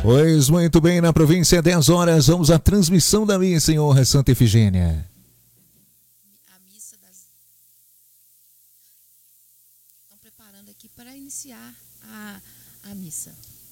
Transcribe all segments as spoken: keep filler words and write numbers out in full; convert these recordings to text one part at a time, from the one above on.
Pois muito bem, na província, dez horas, vamos à transmissão da missa em honra a Santa Efigênia. A missa das... Estão preparando aqui para iniciar a, a missa.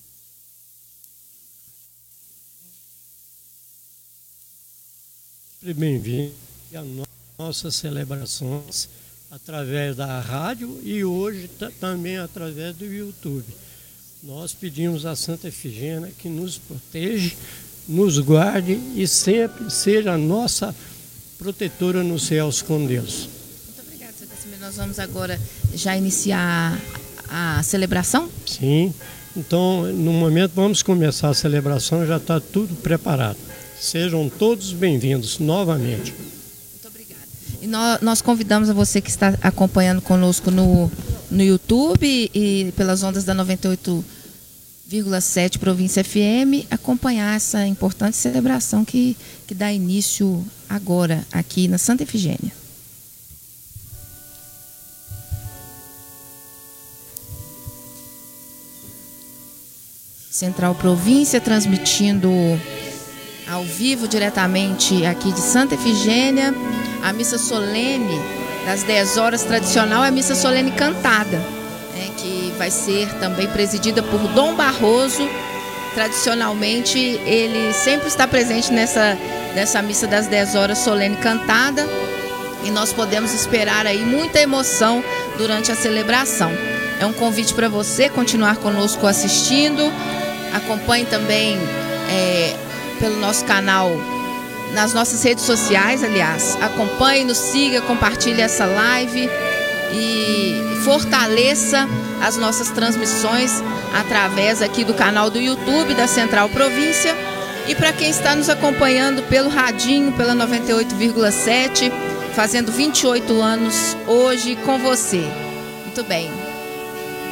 Bem-vindo às nossas celebrações através da rádio e hoje também através do YouTube. Nós pedimos a Santa Efigênia que nos proteja, nos guarde e sempre seja a nossa protetora nos céus com Deus. Muito obrigada, Santa Efigênia. Nós vamos agora já iniciar a celebração? Sim, então no momento vamos começar a celebração, já está tudo preparado. Sejam todos bem-vindos novamente. Muito obrigada. E nós, nós convidamos a você que está acompanhando conosco no, no YouTube e pelas ondas da noventa e oito vírgula sete Província F M, acompanhar essa importante celebração que, que dá início agora aqui na Santa Efigênia. Central Província transmitindo ao vivo, diretamente aqui de Santa Efigênia, a missa solene das dez horas tradicional, é a missa solene cantada, né, que vai ser também presidida por Dom Barroso. Tradicionalmente, ele sempre está presente nessa, nessa missa das dez horas solene cantada, e nós podemos esperar aí muita emoção durante a celebração. É um convite para você continuar conosco assistindo. Acompanhe também é, pelo nosso canal, nas nossas redes sociais, aliás. Acompanhe, nos siga, compartilhe essa live e fortaleça as nossas transmissões através aqui do canal do YouTube da Central Província. E para quem está nos acompanhando pelo radinho, pela noventa e oito vírgula sete, fazendo vinte e oito anos hoje com você. Muito bem.